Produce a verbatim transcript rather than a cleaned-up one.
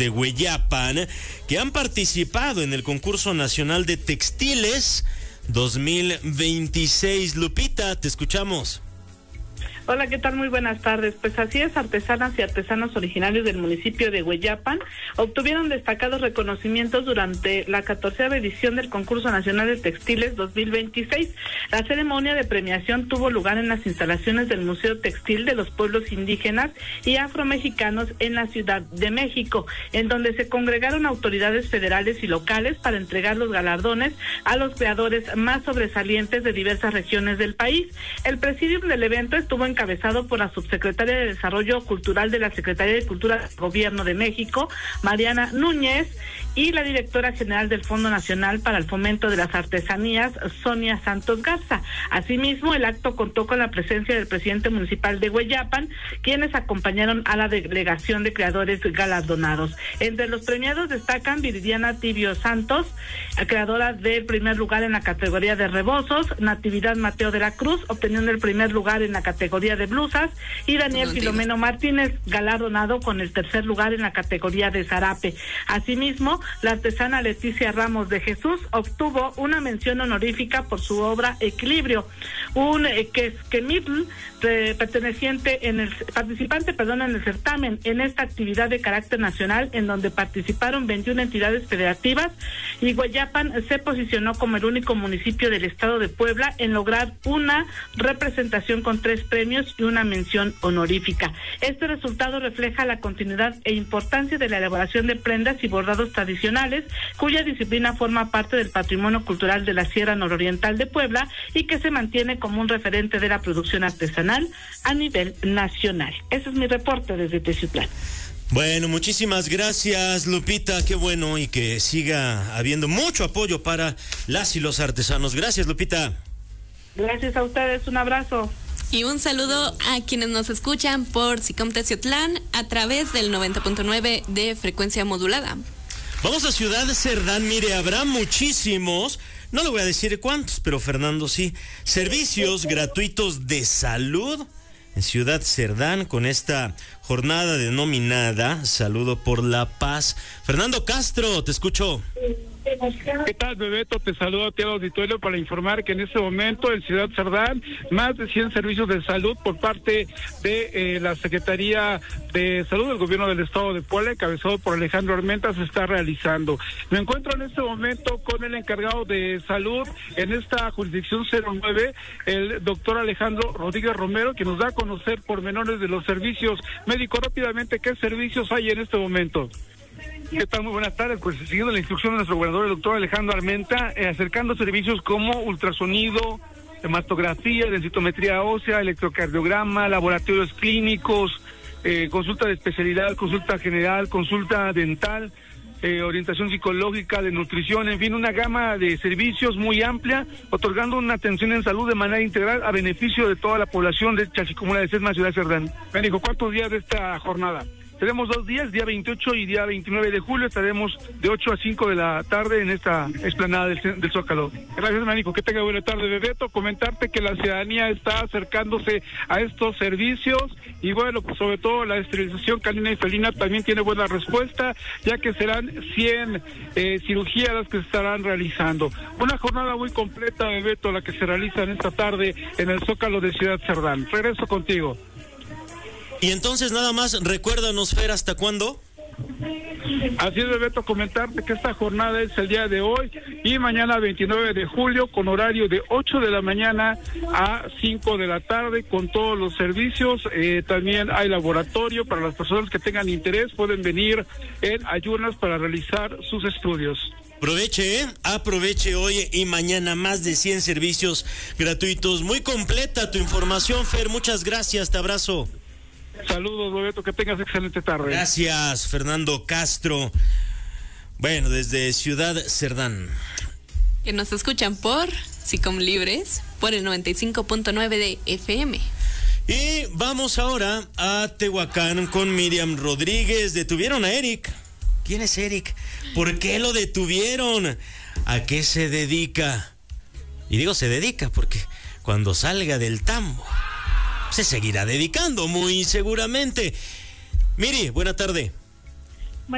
de Hueyapan que han participado en el concurso nacional de textiles dos mil veintiséis. Lupita, te escuchamos. Hola, ¿qué tal? Muy buenas tardes. Pues así es, artesanas y artesanos originarios del municipio de Hueyapan obtuvieron destacados reconocimientos durante la catorceava edición del concurso nacional de textiles dos mil veintiséis. La ceremonia de premiación tuvo lugar en las instalaciones del Museo Textil de los Pueblos Indígenas y Afromexicanos en la Ciudad de México, en donde se congregaron autoridades federales y locales para entregar los galardones a los creadores más sobresalientes de diversas regiones del país. El presidium del evento estuvo encabezado por la subsecretaria de Desarrollo Cultural de la Secretaría de Cultura del Gobierno de México, Mariana Núñez, y la directora general del Fondo Nacional para el Fomento de las Artesanías, Sonia Santos Garza. Asimismo, el acto contó con la presencia del presidente municipal de Hueyapan, quienes acompañaron a la delegación de creadores galardonados. Entre los premiados destacan Viridiana Tibio Santos, creadora del primer lugar en la categoría de rebozos, Natividad Mateo de la Cruz, obteniendo el primer lugar en la categoría de blusas, y Daniel no, Filomeno Martínez, galardonado con el tercer lugar en la categoría de zarape. Asimismo, la artesana Leticia Ramos de Jesús obtuvo una mención honorífica por su obra Equilibrio, un eh, quesquemitl eh, perteneciente en el participante, perdón, en el certamen, en esta actividad de carácter nacional, en donde participaron veintiuna entidades federativas, y Hueyapan se posicionó como el único municipio del estado de Puebla en lograr una representación con tres premios y una mención honorífica. Este resultado refleja la continuidad e importancia de la elaboración de prendas y bordados tradicionales, cuya disciplina forma parte del patrimonio cultural de la Sierra Nororiental de Puebla y que se mantiene como un referente de la producción artesanal a nivel nacional. Ese es mi reporte desde Teciutlán. Bueno, muchísimas gracias, Lupita, qué bueno, y que siga habiendo mucho apoyo para las y los artesanos. Gracias, Lupita. Gracias a ustedes, un abrazo. Y un saludo a quienes nos escuchan por SICOM Teciutlán a través del noventa punto nueve de frecuencia modulada. Vamos a Ciudad Cerdán. Mire, habrá muchísimos, no le voy a decir cuántos, pero Fernando sí, servicios gratuitos de salud en Ciudad Cerdán con esta jornada denominada Saludo por la Paz. Fernando Castro, te escucho. ¿Qué tal, Bebeto? Te saludo a ti al auditorio para informar que en este momento en Ciudad Cerdán más de cien servicios de salud por parte de eh, la Secretaría de Salud del Gobierno del Estado de Puebla, encabezado por Alejandro Armenta, se está realizando. Me encuentro en este momento con el encargado de salud en esta jurisdicción cero nueve, el doctor Alejandro Rodríguez Romero, que nos da a conocer pormenores de los servicios médicos. Rápidamente, ¿qué servicios hay en este momento? ¿Qué tal? Muy buenas tardes. Pues siguiendo la instrucción de nuestro gobernador, el doctor Alejandro Armenta, eh, acercando servicios como ultrasonido, hematografía, densitometría ósea, electrocardiograma, laboratorios clínicos, eh, consulta de especialidad, consulta general, consulta dental, eh, orientación psicológica, de nutrición, en fin, una gama de servicios muy amplia, otorgando una atención en salud de manera integral a beneficio de toda la población de Chalchicomula de Sesma, Ciudad Cerdán. Médico, ¿cuántos días de esta jornada? Tenemos dos días, día veintiocho y día veintinueve de julio, estaremos de ocho a cinco de la tarde en esta explanada del, del Zócalo. Gracias, médico, que tenga buena tarde, Bebeto. Comentarte que la ciudadanía está acercándose a estos servicios y bueno, pues sobre todo la esterilización canina y felina también tiene buena respuesta, ya que serán cien eh, cirugías las que se estarán realizando. Una jornada muy completa, Bebeto, la que se realiza en esta tarde en el Zócalo de Ciudad Cerdán. Regreso contigo. Y entonces nada más, recuérdanos, Fer, ¿hasta cuándo? Así es, Bebeto, comentarte que esta jornada es el día de hoy y mañana veintinueve de julio con horario de ocho de la mañana a cinco de la tarde con todos los servicios. Eh, también hay laboratorio para las personas que tengan interés, pueden venir en ayunas para realizar sus estudios. Aproveche, ¿eh? Aproveche hoy y mañana más de cien servicios gratuitos. Muy completa tu información, Fer, muchas gracias, te abrazo. Saludos, Bebeto, que tengas excelente tarde. Gracias, Fernando Castro. Bueno, desde Ciudad Cerdán. Que nos escuchan por SICOM Libres, por el noventa y cinco punto nueve de F M. Y vamos ahora a Tehuacán con Miriam Rodríguez. Detuvieron a Eric. ¿Quién es Eric? ¿Por qué lo detuvieron? ¿A qué se dedica? Y digo se dedica porque cuando salga del tambo se seguirá dedicando muy seguramente. Miri, buena tarde.